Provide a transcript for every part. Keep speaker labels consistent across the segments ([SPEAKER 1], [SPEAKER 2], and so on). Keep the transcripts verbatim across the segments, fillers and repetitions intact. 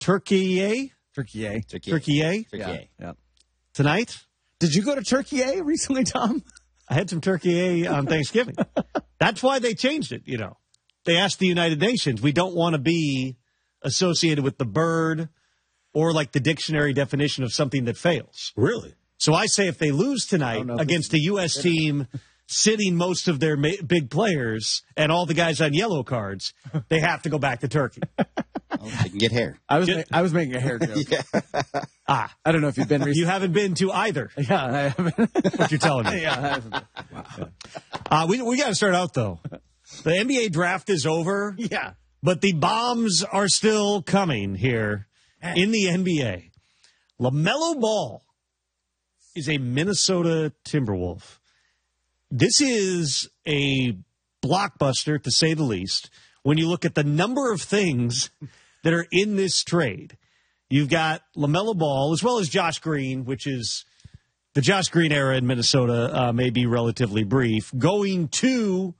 [SPEAKER 1] Turkey.
[SPEAKER 2] Turkey.
[SPEAKER 3] Turkey.
[SPEAKER 1] Turkey.
[SPEAKER 3] Turkey.
[SPEAKER 2] Yeah.
[SPEAKER 1] Tonight.
[SPEAKER 2] Did you go to Turkey recently, Tom?
[SPEAKER 1] I had some turkey on Thanksgiving. That's why they changed it, you know. They asked the United Nations, we don't want to be associated with the bird or like the dictionary definition of something that fails.
[SPEAKER 4] Really?
[SPEAKER 1] So I say if they lose tonight against a U S team sitting most of their ma- big players and all the guys on yellow cards, they have to go back to Turkey.
[SPEAKER 3] Well, they can get hair.
[SPEAKER 2] I was ma- I was making a hair joke.
[SPEAKER 3] Yeah.
[SPEAKER 1] Ah,
[SPEAKER 2] I don't know if you've been recently.
[SPEAKER 1] you haven't been to either.
[SPEAKER 2] Yeah, I haven't.
[SPEAKER 1] What you're telling me.
[SPEAKER 2] yeah, I haven't.
[SPEAKER 1] Uh, we we got to start out, though. The N B A draft is over.
[SPEAKER 2] Yeah.
[SPEAKER 1] But the bombs are still coming here in the N B A. LaMelo Ball is a Minnesota Timberwolf. This is a blockbuster, to say the least, when you look at the number of things that are in this trade. You've got LaMelo Ball, as well as Josh Green, which is the Josh Green era in Minnesota uh, may be relatively brief, going to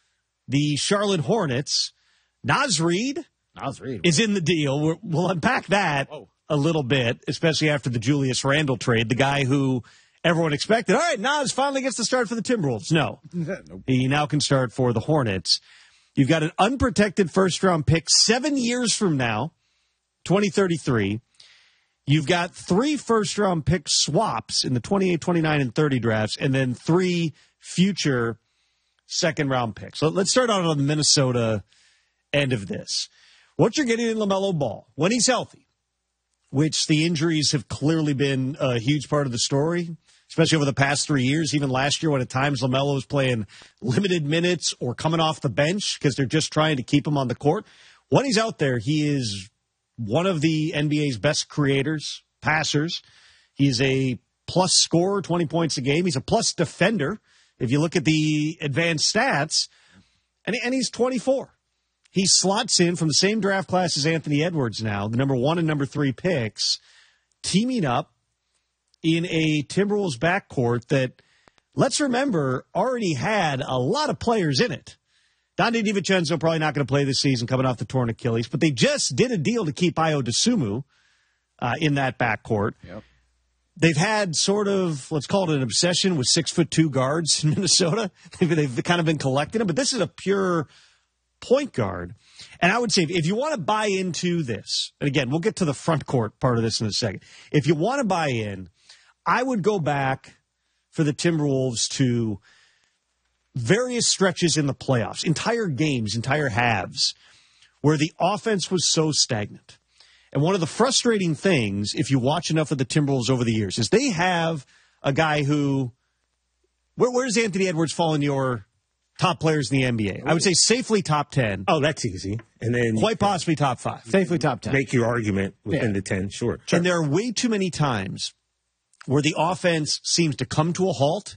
[SPEAKER 1] the Charlotte Hornets. Naz Reid
[SPEAKER 2] Naz Reid
[SPEAKER 1] is in the deal. We're, we'll unpack that Whoa. a little bit, especially after the Julius Randle trade, the guy who everyone expected, all right, Naz finally gets to start for the Timberwolves. No.
[SPEAKER 2] nope.
[SPEAKER 1] He now can start for the Hornets. You've got an unprotected first-round pick seven years from now, twenty thirty-three. You've got three first-round pick swaps in the twenty-eight, twenty-nine, and thirty drafts, and then three future second-round picks. So let's start out on the Minnesota end of this. What you're getting in LaMelo Ball, when he's healthy, which the injuries have clearly been a huge part of the story, especially over the past three years, even last year when at times LaMelo was playing limited minutes or coming off the bench because they're just trying to keep him on the court. When he's out there, he is one of the N B A's best creators, passers. He's a plus scorer, twenty points a game. He's a plus defender, if you look at the advanced stats, and, and he's twenty-four. He slots in from the same draft class as Anthony Edwards now, the number one and number three picks, teaming up in a Timberwolves backcourt that, let's remember, already had a lot of players in it. Donte DiVincenzo probably not going to play this season coming off the torn Achilles, but they just did a deal to keep Ayo Dosunmu uh, in that backcourt.
[SPEAKER 2] Yep.
[SPEAKER 1] They've had sort of, let's call it an obsession with six foot two guards in Minnesota. They've, they've kind of been collecting them, but this is a pure point guard. And I would say if you want to buy into this, and again, we'll get to the front court part of this in a second. If you want to buy in, I would go back for the Timberwolves to various stretches in the playoffs, entire games, entire halves, where the offense was so stagnant. And one of the frustrating things, if you watch enough of the Timberwolves over the years, is they have a guy who, where, where does Anthony Edwards fall in your top players in the N B A? I would say safely top ten.
[SPEAKER 4] Oh, that's easy. And then
[SPEAKER 1] Quite possibly top five.
[SPEAKER 2] Safely top ten.
[SPEAKER 4] Make your argument within
[SPEAKER 2] Yeah.
[SPEAKER 4] the ten, sure.
[SPEAKER 1] And there are way too many times where the offense seems to come to a halt.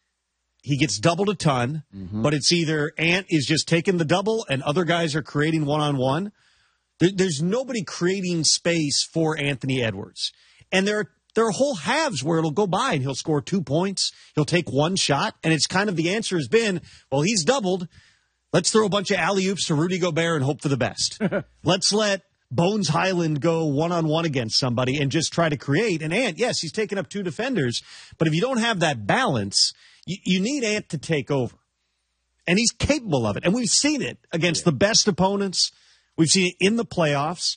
[SPEAKER 1] He gets doubled a ton, mm-hmm. but it's either Ant is just taking the double and other guys are creating one-on-one. There, there's nobody creating space for Anthony Edwards. And there are, there are whole halves where it'll go by and he'll score two points. He'll take one shot. And it's kind of the answer has been, well, he's doubled. Let's throw a bunch of alley-oops to Rudy Gobert and hope for the best. Let's let Bones Highland go one-on-one against somebody and just try to create. And Ant, yes, he's taking up two defenders. But if you don't have that balance, you, you need Ant to take over. And he's capable of it. And we've seen it against yeah. the best opponents. We've seen it in the playoffs.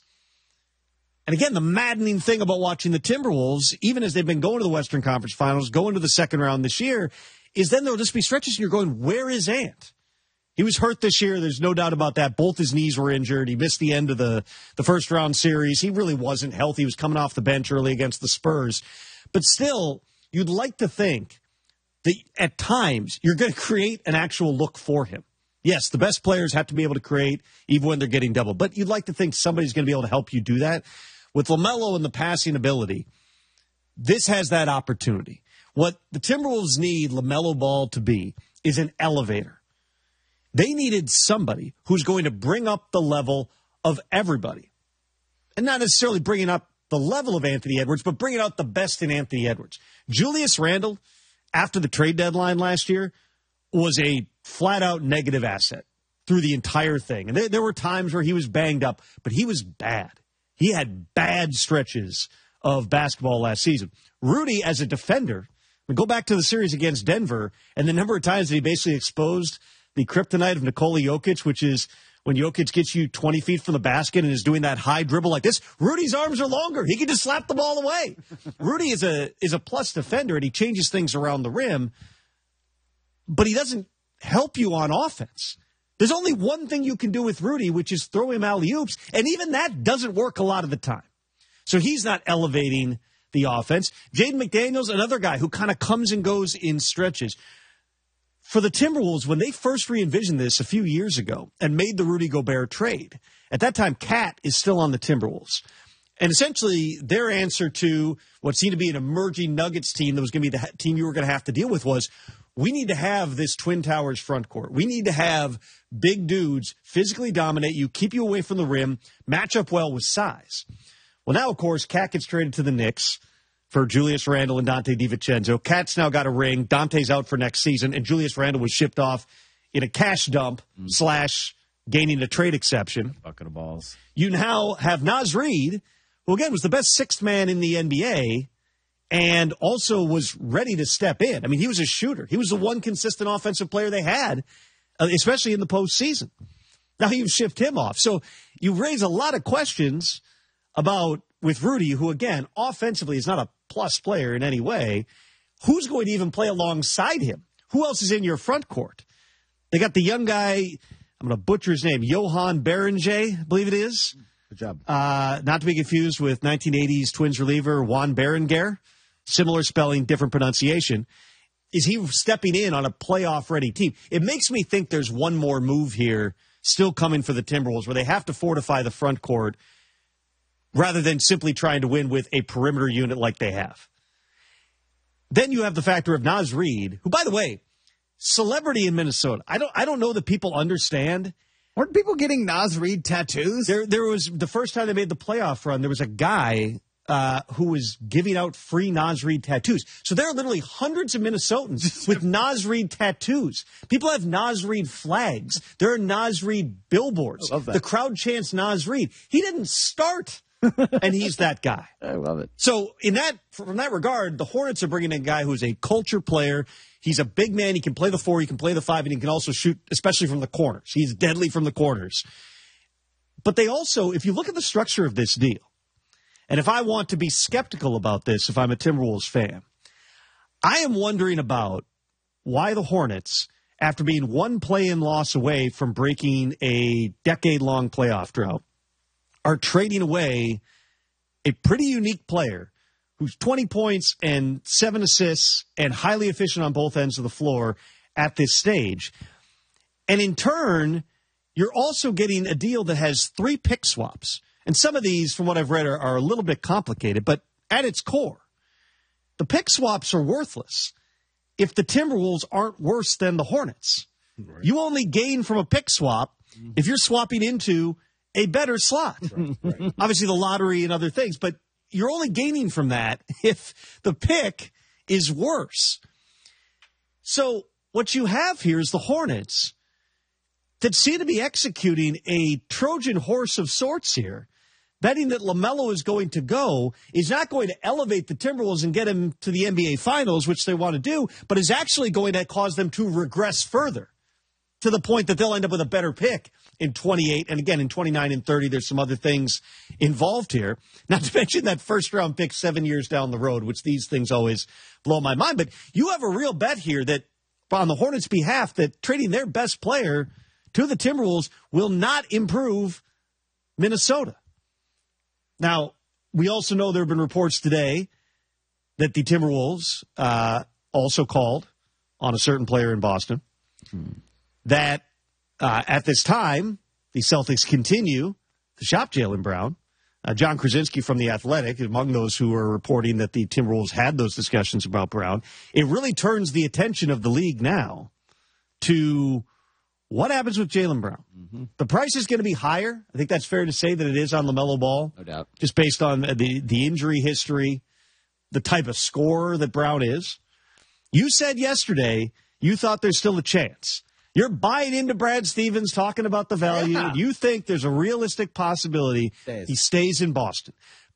[SPEAKER 1] And again, the maddening thing about watching the Timberwolves, even as they've been going to the Western Conference Finals, going to the second round this year, is then there'll just be stretches and you're going, where is Ant? He was hurt this year. There's no doubt about that. Both his knees were injured. He missed the end of the, the first round series. He really wasn't healthy. He was coming off the bench early against the Spurs. But still, you'd like to think that at times you're going to create an actual look for him. Yes, the best players have to be able to create even when they're getting doubled. But you'd like to think somebody's going to be able to help you do that. With LaMelo and the passing ability, this has that opportunity. What the Timberwolves need LaMelo Ball to be is an elevator. They needed somebody who's going to bring up the level of everybody. And not necessarily bringing up the level of Anthony Edwards, but bringing out the best in Anthony Edwards. Julius Randle, after the trade deadline last year, was a flat-out negative asset through the entire thing. And there, there were times where he was banged up, but he was bad. He had bad stretches of basketball last season. Rudy, as a defender, go back to the series against Denver, and the number of times that he basically exposed the kryptonite of Nikola Jokic, which is when Jokic gets you twenty feet from the basket and is doing that high dribble like this, Rudy's arms are longer. He can just slap the ball away. Rudy is a is a plus defender, and he changes things around the rim, but he doesn't help you on offense. There's only one thing you can do with Rudy, which is throw him alley-oops, and even that doesn't work a lot of the time. So he's not elevating the offense. Jaden McDaniels, another guy who kind of comes and goes in stretches. For the Timberwolves, when they first re-envisioned this a few years ago and made the Rudy Gobert trade, at that time, Cat is still on the Timberwolves. And essentially, their answer to what seemed to be an emerging Nuggets team that was going to be the team you were going to have to deal with was, we need to have this Twin Towers front court. We need to have big dudes physically dominate you, keep you away from the rim, match up well with size. Well, now, of course, Cat gets traded to the Knicks for Julius Randle and Dante DiVincenzo. Cat's now got a ring. Dante's out for next season, and Julius Randle was shipped off in a cash dump mm. slash gaining a trade exception.
[SPEAKER 2] Bucket of balls.
[SPEAKER 1] You now have Naz Reid, who, again, was the best sixth man in the N B A, and also was ready to step in. I mean, he was a shooter. He was the one consistent offensive player they had, especially in the postseason. Now you've shipped him off. So you raise a lot of questions about, with Rudy, who, again, offensively is not a plus player in any way, who's going to even play alongside him? Who else is in your front court? They got the young guy, I'm going to butcher his name, Johan Berenger, I believe it is.
[SPEAKER 2] Good job.
[SPEAKER 1] Uh, not to be confused with nineteen eighties Twins reliever Juan Berenger. Similar spelling, different pronunciation. Is he stepping in on a playoff-ready team? It makes me think there's one more move here still coming for the Timberwolves where they have to fortify the front court rather than simply trying to win with a perimeter unit like they have. Then you have the factor of Naz Reid, who, by the way, celebrity in Minnesota. I don't I don't know that people understand.
[SPEAKER 2] Weren't people getting Naz Reid tattoos?
[SPEAKER 1] There, there was, the first time they made the playoff run, there was a guy Uh, who was giving out free Naz Reid tattoos. So there are literally hundreds of Minnesotans with Naz Reid tattoos. People have Naz Reid flags. There are Naz Reid billboards.
[SPEAKER 2] I love that.
[SPEAKER 1] The crowd chants Naz Reid. He didn't start, and he's that guy.
[SPEAKER 2] I love it.
[SPEAKER 1] So in that, from that regard, the Hornets are bringing in a guy who's a culture player. He's a big man. He can play the four. He can play the five, and he can also shoot, especially from the corners. He's deadly from the corners. But they also, if you look at the structure of this deal, and if I want to be skeptical about this, if I'm a Timberwolves fan, I am wondering about why the Hornets, after being one play-in loss away from breaking a decade-long playoff drought, are trading away a pretty unique player who's twenty points and seven assists and highly efficient on both ends of the floor at this stage. And in turn, you're also getting a deal that has three pick swaps. And some of these, from what I've read, are, are a little bit complicated. But at its core, the pick swaps are worthless if the Timberwolves aren't worse than the Hornets. Right. You only gain from a pick swap if you're swapping into a better slot. Right, right. Obviously, the lottery and other things. But you're only gaining from that if the pick is worse. So what you have here is the Hornets that seem to be executing a Trojan horse of sorts here. Betting that LaMelo is going to go is not going to elevate the Timberwolves and get him to the N B A Finals, which they want to do, but is actually going to cause them to regress further to the point that they'll end up with a better pick in twenty-eight. And again, in twenty-nine and thirty, there's some other things involved here. Not to mention that first-round pick seven years down the road, which these things always blow my mind. But you have a real bet here that, on the Hornets' behalf, that trading their best player to the Timberwolves will not improve Minnesota. Now, we also know there have been reports today that the Timberwolves uh, also called on a certain player in Boston. Hmm. That uh, at this time, the Celtics continue to shop Jaylen Brown. Uh, John Krasinski from The Athletic, among those who are reporting that the Timberwolves had those discussions about Brown. It really turns the attention of the league now to what happens with Jaylen Brown. Mm-hmm. The price is going to be higher. I think that's fair to say that it is on LaMelo Ball.
[SPEAKER 2] No doubt.
[SPEAKER 1] Just based on the, the injury history, the type of scorer that Brown is. You said yesterday you thought there's still a chance. You're buying into Brad Stevens talking about the value.
[SPEAKER 2] Yeah.
[SPEAKER 1] You think there's a realistic possibility
[SPEAKER 2] Stays.
[SPEAKER 1] he stays in Boston.